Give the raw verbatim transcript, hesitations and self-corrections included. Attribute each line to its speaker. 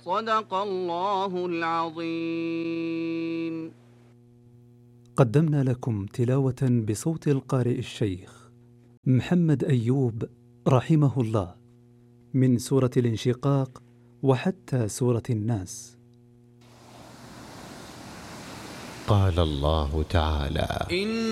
Speaker 1: صدق الله العظيم.
Speaker 2: قدمنا لكم تلاوة بصوت القارئ الشيخ محمد أيوب رحمه الله من سورة الانشقاق وحتى سورة الناس.
Speaker 3: قال الله تعالى: